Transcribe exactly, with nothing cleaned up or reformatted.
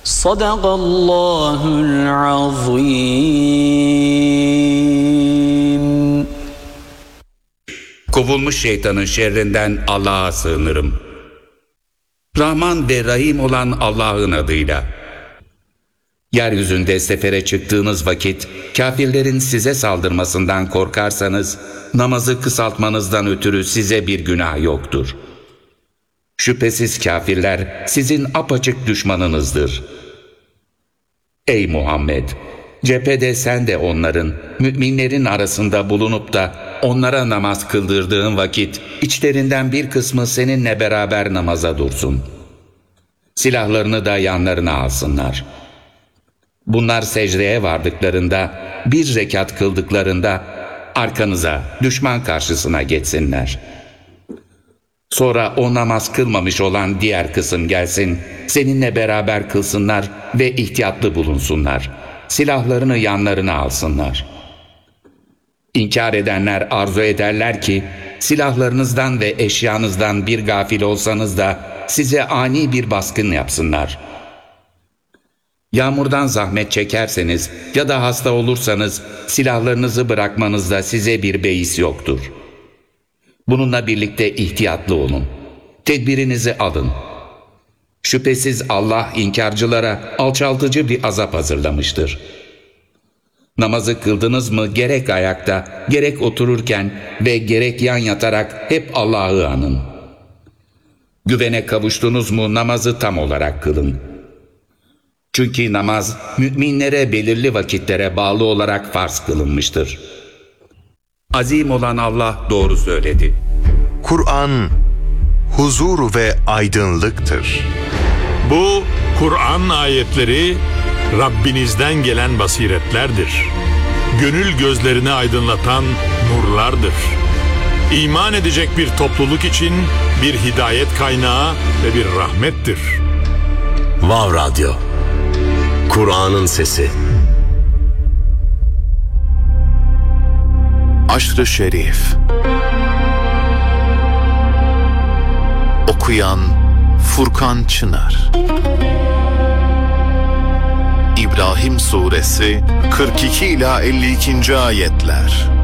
Sadakallahul azim. Kovulmuş şeytanın şerrinden Allah'a sığınırım. Rahman ve Rahim olan Allah'ın adıyla. Yeryüzünde sefere çıktığınız vakit kâfirlerin size saldırmasından korkarsanız namazı kısaltmanızdan ötürü size bir günah yoktur. Şüphesiz kâfirler sizin apaçık düşmanınızdır. Ey Muhammed! Cephede sen de onların, müminlerin arasında bulunup da onlara namaz kıldırdığın vakit içlerinden bir kısmı seninle beraber namaza dursun. Silahlarını da yanlarına alsınlar. Bunlar secdeye vardıklarında, bir rekat kıldıklarında arkanıza, düşman karşısına geçsinler. Sonra o namaz kılmamış olan diğer kısım gelsin, seninle beraber kılsınlar ve ihtiyatlı bulunsunlar. Silahlarını yanlarına alsınlar. İnkar edenler arzu ederler ki, silahlarınızdan ve eşyanızdan bir gafil olsanız da size ani bir baskın yapsınlar. Yağmurdan zahmet çekerseniz ya da hasta olursanız silahlarınızı bırakmanızda size bir beis yoktur. Bununla birlikte ihtiyatlı olun. Tedbirinizi alın. Şüphesiz Allah inkarcılara alçaltıcı bir azap hazırlamıştır. Namazı kıldınız mı gerek ayakta, gerek otururken ve gerek yan yatarak hep Allah'ı anın. Güvene kavuştunuz mu namazı tam olarak kılın. Çünkü namaz müminlere belirli vakitlere bağlı olarak farz kılınmıştır. Azim olan Allah doğru söyledi. Kur'an huzur ve aydınlıktır. Bu Kur'an ayetleri Rabbinizden gelen basiretlerdir. Gönül gözlerini aydınlatan nurlardır. İman edecek bir topluluk için bir hidayet kaynağı ve bir rahmettir. Vav Radyo, Kur'an'ın sesi. Aşr-ı Şerif. Okuyan Furkan Çınar. İbrahim Suresi kırk iki ila elli ikinci ayetler.